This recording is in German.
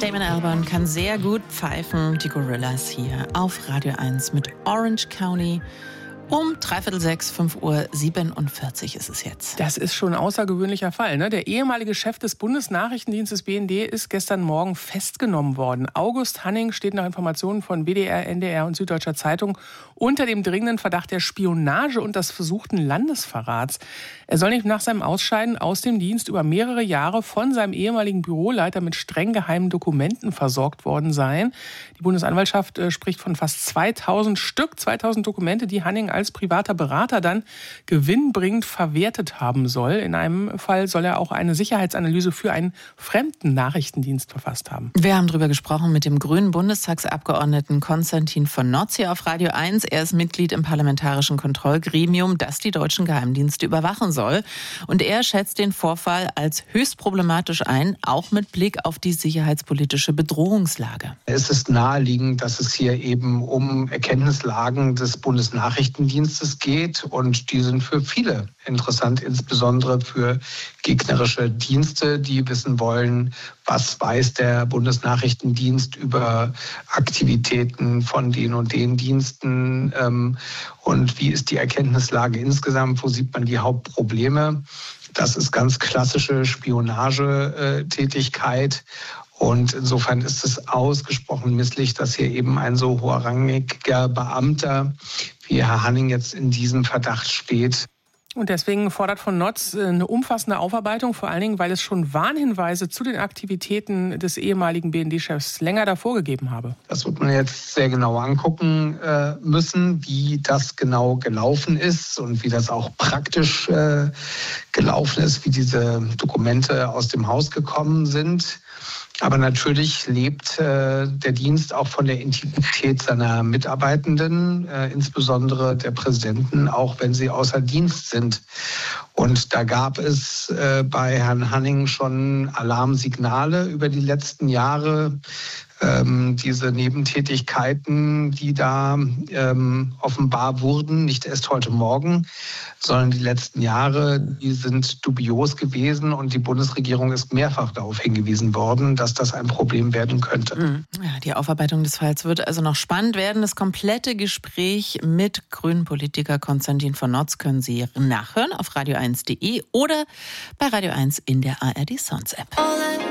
Damon Albarn kann sehr gut pfeifen. Die Gorillas hier auf Radio 1 mit Orange County. Um 5:45, 5:47 ist es jetzt. Das ist schon ein außergewöhnlicher Fall, ne? Der ehemalige Chef des Bundesnachrichtendienstes BND ist gestern Morgen festgenommen worden. August Hanning steht nach Informationen von WDR, NDR und Süddeutscher Zeitung unter dem dringenden Verdacht der Spionage und des versuchten Landesverrats. Er soll nicht nach seinem Ausscheiden aus dem Dienst über mehrere Jahre von seinem ehemaligen Büroleiter mit streng geheimen Dokumenten versorgt worden sein. Die Bundesanwaltschaft spricht von fast 2000 Dokumente, die Hanning als privater Berater dann gewinnbringend verwertet haben soll. In einem Fall soll er auch eine Sicherheitsanalyse für einen fremden Nachrichtendienst verfasst haben. Wir haben darüber gesprochen mit dem grünen Bundestagsabgeordneten Konstantin von Notz hier auf Radio 1. Er ist Mitglied im Parlamentarischen Kontrollgremium, das die deutschen Geheimdienste überwachen soll. Und er schätzt den Vorfall als höchst problematisch ein, auch mit Blick auf die sicherheitspolitische Bedrohungslage. Es ist naheliegend, dass es hier eben um Erkenntnislagen des Bundesnachrichtendienstes geht und die sind für viele interessant, insbesondere für gegnerische Dienste, die wissen wollen, was weiß der Bundesnachrichtendienst über Aktivitäten von den und den Diensten und wie ist die Erkenntnislage insgesamt, wo sieht man die Hauptprobleme. Das ist ganz klassische Spionagetätigkeit. Und insofern ist es ausgesprochen misslich, dass hier eben ein so hochrangiger Beamter wie Herr Hanning jetzt in diesem Verdacht steht. Und deswegen fordert von Notz eine umfassende Aufarbeitung, vor allen Dingen, weil es schon Warnhinweise zu den Aktivitäten des ehemaligen BND-Chefs länger davor gegeben habe. Das wird man jetzt sehr genau angucken müssen, wie das genau gelaufen ist und wie das auch praktisch gelaufen ist, wie diese Dokumente aus dem Haus gekommen sind. Aber natürlich lebt der Dienst auch von der Integrität seiner Mitarbeitenden, insbesondere der Präsidenten, auch wenn sie außer Dienst sind. Und da gab es bei Herrn Hanning schon Alarmsignale über die letzten Jahre. Diese Nebentätigkeiten, die da offenbar wurden, nicht erst heute Morgen, sondern die letzten Jahre, die sind dubios gewesen und die Bundesregierung ist mehrfach darauf hingewiesen worden, dass das ein Problem werden könnte. Ja, die Aufarbeitung des Falls wird also noch spannend werden. Das komplette Gespräch mit grünen Politiker Konstantin von Notz können Sie nachhören auf radio1.de oder bei Radio 1 in der ARD Sounds App.